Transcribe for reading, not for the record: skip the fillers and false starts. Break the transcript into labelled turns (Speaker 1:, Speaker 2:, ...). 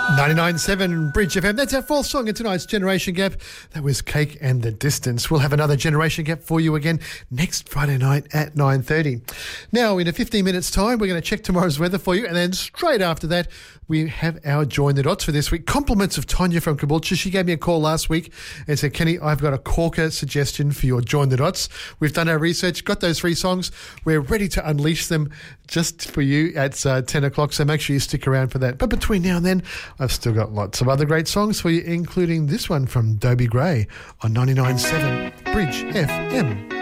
Speaker 1: 99.7 Bridge FM. That's our fourth song in tonight's Generation Gap. That was Cake and the Distance. We'll have another Generation Gap for you again next Friday night at 9:30. Now, in a 15 minutes' time, we're going to check tomorrow's weather for you. And then straight after that, we have our Join the Dots for this week. Compliments of Tonya from Caboolture. She gave me a call last week and said, Kenny, I've got a corker suggestion for your Join the Dots. We've done our research, got those 3 songs. We're ready to unleash them just for you at 10 o'clock. So make sure you stick around for that. But between now and then, I've still got lots of other great songs for you, including this one from Dobie Gray on 99.7 Bridge FM.